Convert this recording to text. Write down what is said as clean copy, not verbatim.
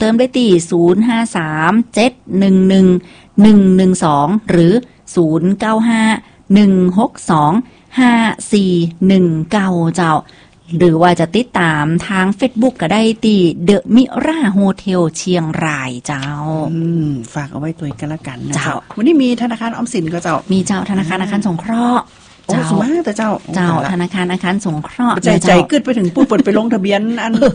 ติมได้ที่0537111112หรือ0951625419เจ้าหรือว่าจะติดตามทาง Facebook ก็ได้ที่ The Mira Hotel เชียงรายเจ้าฝากเอาไว้ตัวกันละกันนะเจ้าวันนี้มีธนาคารออมสินก็เจ้ามีเจ้าธนาคารอาคารสงเคราะห์โอ้สมาแต่เจ้าธนาคารอาคารสงเคราะห์ใจกึดไปถึงผู้เปิดไปลงทะเบียนอัน